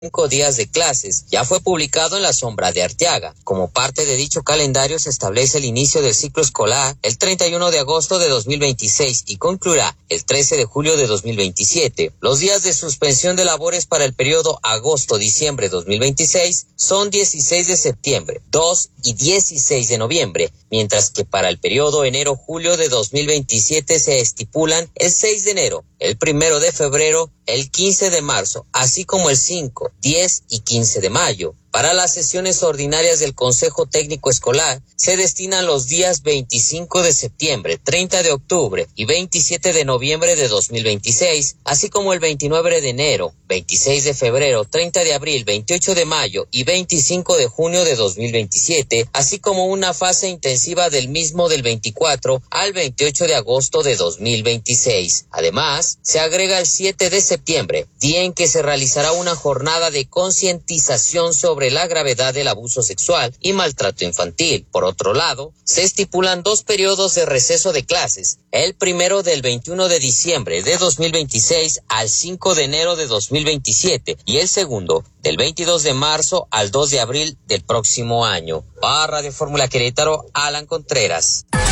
5 días de clases, ya fue publicado en la Sombra de Arteaga. Como parte de dicho calendario se establece el inicio del ciclo escolar el 31 de agosto de 2026 y concluirá el 13 de julio de 2027. Los días de suspensión de labores para el periodo agosto-diciembre 2026 son 16 de septiembre, 2 y 16 de noviembre, mientras que para el periodo enero-julio de 2027 se estipulan el 6 de enero, el 1 de febrero, el 15 de marzo, así como el 5, 10 y 15 de mayo. Para las sesiones ordinarias del Consejo Técnico Escolar se destinan los días 25 de septiembre, 30 de octubre y 27 de noviembre de 2026, así como el 29 de enero, 26 de febrero, 30 de abril, 28 de mayo y 25 de junio de 2027, así como una fase intensiva del mismo del 24 al 28 de agosto de 2026. Además, se agrega el 7 de septiembre, día en que se realizará una jornada de concientización sobre la gravedad del abuso sexual y maltrato infantil. Por otro lado, se estipulan 2 periodos de receso de clases, el primero del 21 de diciembre de 2026 al 5 de enero de 2027 y el segundo del 22 de marzo al 2 de abril del próximo año. Para Radio Fórmula Querétaro, Alan Contreras.